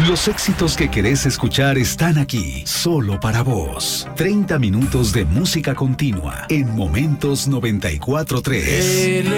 Los éxitos que querés escuchar están aquí, solo para vos. 30 minutos de música continua en Momentos 94.3.